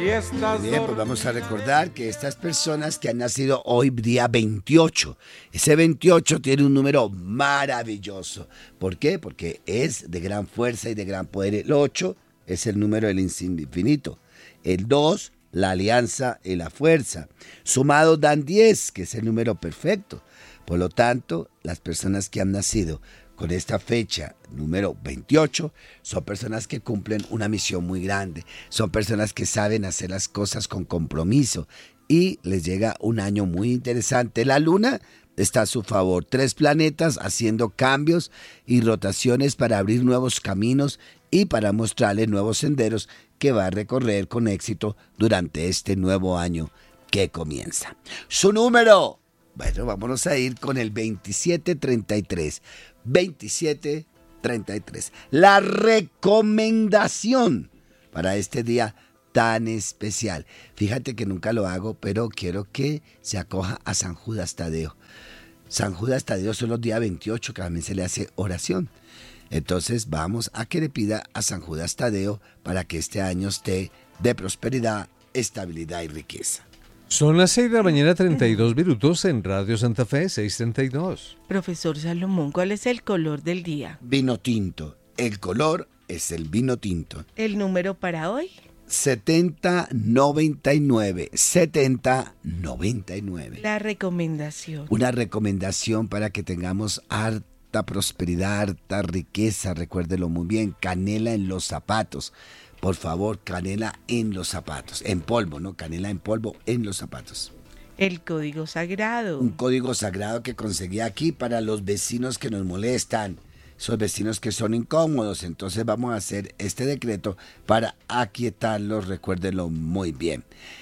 Bien, pues vamos a recordar que estas personas que han nacido hoy día 28, ese 28 tiene un número maravilloso. ¿Por qué? Porque es de gran fuerza y de gran poder. El 8 es el número del infinito. El 2, la alianza y la fuerza. Sumados dan 10, que es el número perfecto. Por lo tanto, las personas que han nacido con esta fecha, número 28, son personas que cumplen una misión muy grande. Son personas que saben hacer las cosas con compromiso y les llega un año muy interesante. La luna está a su favor. 3 planetas haciendo cambios y rotaciones para abrir nuevos caminos y para mostrarle nuevos senderos que va a recorrer con éxito durante este nuevo año que comienza. Su número. Bueno, vámonos a ir con el 2733. 2733. La recomendación para este día tan especial. Fíjate que nunca lo hago, pero quiero que se acoja a San Judas Tadeo. San Judas Tadeo son los días 28 que también se le hace oración. Entonces vamos a que le pida a San Judas Tadeo para que este año esté de prosperidad, estabilidad y riqueza. Son las 6 de la mañana, 32 minutos en Radio Santa Fe, 6:32. Profesor Salomón, ¿cuál es el color del día? Vino tinto. El color es el vino tinto. ¿El número para hoy? 7099. 7099. La recomendación. Una recomendación para que tengamos harta prosperidad, harta riqueza. Recuérdelo muy bien. Canela en los zapatos. Por favor, canela en los zapatos. En polvo, ¿no? Canela en polvo en los zapatos. El código sagrado. Un código sagrado que conseguí aquí para los vecinos que nos molestan. Esos vecinos que son incómodos. Entonces vamos a hacer este decreto para aquietarlos. Recuérdenlo muy bien.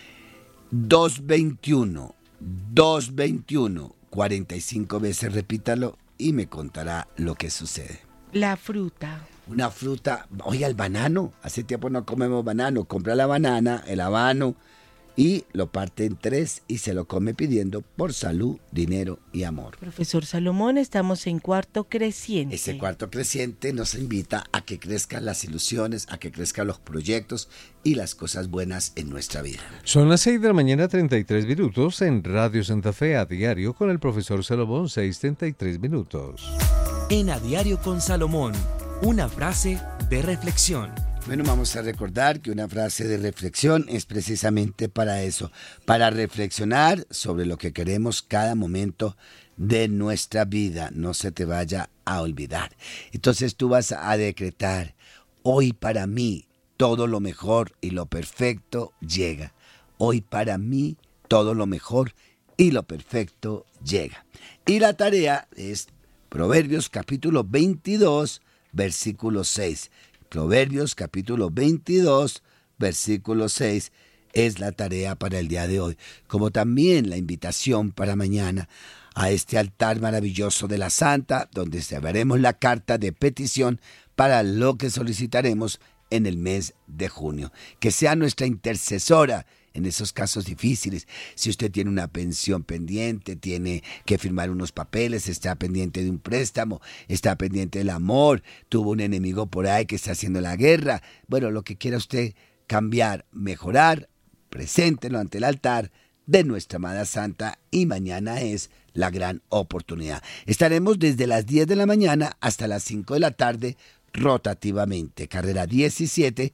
221. 221. 45 veces repítalo y me contará lo que sucede. La fruta. Una fruta, oye, el banano, hace tiempo no comemos banano, compra la banana, el habano y lo parte en 3 y se lo come pidiendo por salud, dinero y amor. Profesor Salomón, estamos en cuarto creciente. Ese cuarto creciente nos invita a que crezcan las ilusiones, a que crezcan los proyectos y las cosas buenas en nuestra vida. Son las 6 de la mañana, 33 minutos en Radio Santa Fe a diario con el profesor Salomón, 6:33 minutos. En A Diario con Salomón, una frase de reflexión. Bueno, vamos a recordar que una frase de reflexión es precisamente para eso, para reflexionar sobre lo que queremos cada momento de nuestra vida. No se te vaya a olvidar. Entonces tú vas a decretar, hoy para mí todo lo mejor y lo perfecto llega. Hoy para mí todo lo mejor y lo perfecto llega. Y la tarea es Proverbios capítulo 22, versículo 6. Proverbios capítulo 22, versículo 6 es la tarea para el día de hoy, como también la invitación para mañana a este altar maravilloso de la Santa, donde veremos la carta de petición para lo que solicitaremos en el mes de junio. Que sea nuestra intercesora en esos casos difíciles. Si usted tiene una pensión pendiente, tiene que firmar unos papeles, está pendiente de un préstamo, está pendiente del amor, tuvo un enemigo por ahí que está haciendo la guerra. Bueno, lo que quiera usted cambiar, mejorar, preséntelo ante el altar de nuestra amada Santa y mañana es la gran oportunidad. Estaremos desde las 10 de la mañana hasta las 5 de la tarde rotativamente. Carrera 17,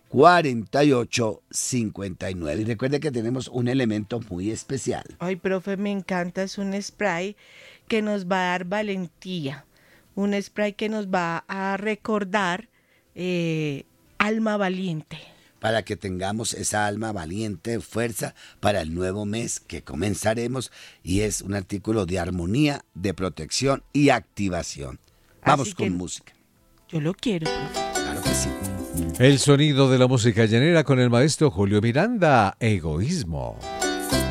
4859. Y recuerde que tenemos un elemento muy especial. Ay, profe, me encanta. Es un spray que nos va a dar valentía. Un spray que nos va a recordar alma valiente. Para que tengamos esa alma valiente, fuerza para el nuevo mes que comenzaremos. Y es un artículo de armonía, de protección y activación. Vamos con música. Yo lo quiero, profe. Claro que sí. El sonido de la música llanera con el maestro Julio Miranda, Egoísmo.